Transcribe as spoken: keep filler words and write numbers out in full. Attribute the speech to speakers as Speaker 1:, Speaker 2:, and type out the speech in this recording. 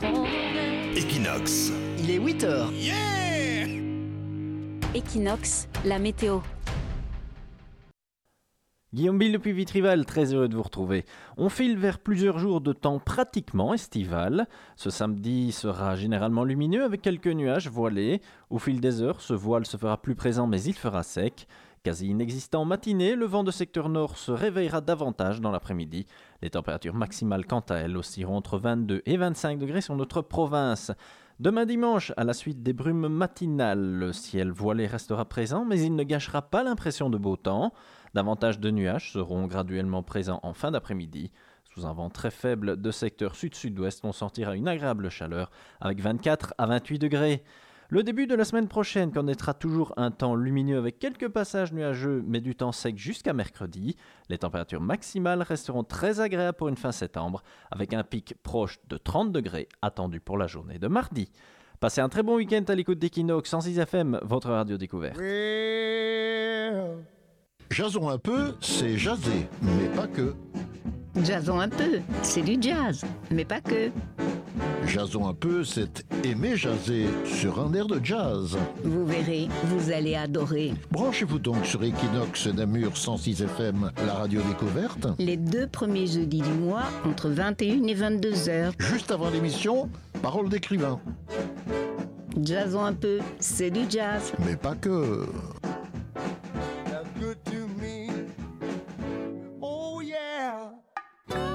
Speaker 1: Equinox.
Speaker 2: Il est huit heures.
Speaker 1: Yeah!
Speaker 3: Equinox, la météo.
Speaker 4: Guillaume Bill depuis Vitrival, très heureux de vous retrouver. On file vers plusieurs jours de temps pratiquement estival. Ce samedi sera généralement lumineux avec quelques nuages voilés. Au fil des heures, ce voile se fera plus présent mais il fera sec. Quasi inexistant en matinée, le vent de secteur nord se réveillera davantage dans l'après-midi. Les températures maximales quant à elles oscilleront entre vingt-deux et vingt-cinq degrés sur notre province. Demain dimanche, à la suite des brumes matinales, le ciel voilé restera présent, mais il ne gâchera pas l'impression de beau temps. Davantage de nuages seront graduellement présents en fin d'après-midi. Sous un vent très faible de secteur sud-sud-ouest, on sentira une agréable chaleur avec vingt-quatre à vingt-huit degrés. Le début de la semaine prochaine connaîtra toujours un temps lumineux avec quelques passages nuageux, mais du temps sec jusqu'à mercredi. Les températures maximales resteront très agréables pour une fin septembre, avec un pic proche de trente degrés attendu pour la journée de mardi. Passez un très bon week-end à l'écoute d'Equinox cent six F M, votre radio découverte.
Speaker 5: Jason un peu, c'est jaser, mais pas que.
Speaker 6: Jason un peu, c'est du jazz, mais pas que.
Speaker 5: Jason un peu, c'est aimer jaser sur un air de jazz.
Speaker 6: Vous verrez, vous allez adorer.
Speaker 5: Branchez-vous donc sur Equinox Namur cent six F M, la radio découverte.
Speaker 6: Les deux premiers jeudis du mois, entre vingt et une et vingt-deux heures.
Speaker 5: Juste avant l'émission, Parole d'écrivain.
Speaker 6: Jason un peu, c'est du jazz.
Speaker 5: Mais pas que.